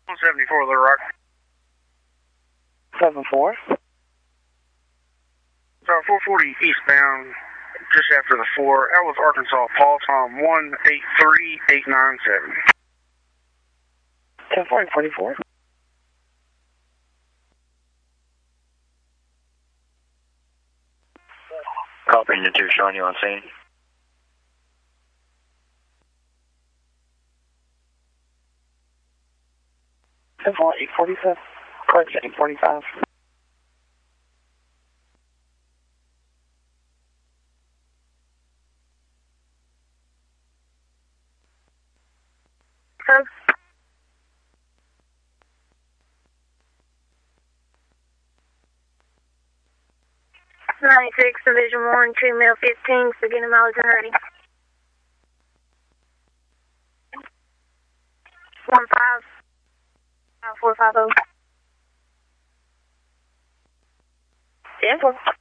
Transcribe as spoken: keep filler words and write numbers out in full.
one seventy-four Little Rock. seven four. So four forty eastbound, just after the four. That was Arkansas, Paul Tom one eight three eight nine seven. ten forty forty-four. Copy, Union two, showing you on scene. ten four eight forty-seven. Correction, eight forty-five. Huh? ninety-six, Division one, two mil fifteen, beginning mileage and ready. one five, five four five zero. ten four.